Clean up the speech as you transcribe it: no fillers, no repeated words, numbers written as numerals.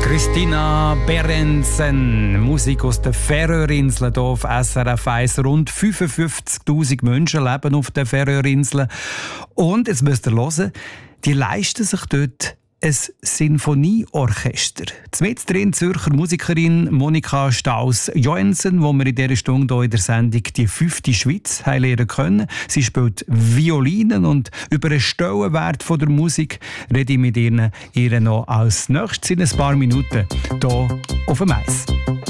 Christina Berensen, Musik aus den Färöerinseln hier auf SRF 1. Rund 55'000 Menschen leben auf den Färöerinseln. Und, jetzt müsst ihr hören, die leisten sich dort ein Sinfonieorchester. Zumindest drin Zürcher Musikerin Monika Staus-Joensen, wo wir in dieser Stunde hier in der Sendung die 5. Schweiz lernen können. Sie spielt Violinen und über den Stellenwert der Musik rede ich mit ihr noch als nächstes in ein paar Minuten hier auf dem Eis.